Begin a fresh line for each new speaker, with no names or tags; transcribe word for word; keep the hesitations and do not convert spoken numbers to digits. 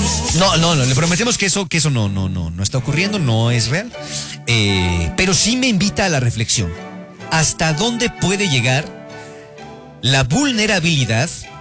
No, no, no, le prometemos que eso, que eso no, no, no, no está ocurriendo, no es real. Eh, pero sí me invita a la reflexión. ¿Hasta dónde puede llegar la vulnerabilidad